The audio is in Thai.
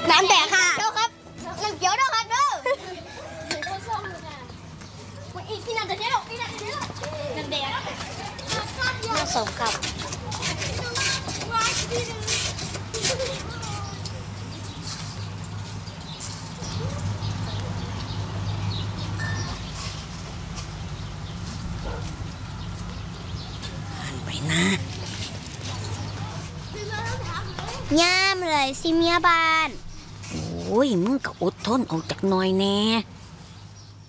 น้ำแตกค่ะเจ้าครับน้ำเขียวเจ้าครับเด้ออีกที่น้ำจะเจ๊หรอกที่น้ำจะเจ๊หรอกน้ำแดงน่าสมครับไปนะย่ามเลยสิเมียบ้านโอ้ยมึงก็อดทนออกจากหน่อยแน่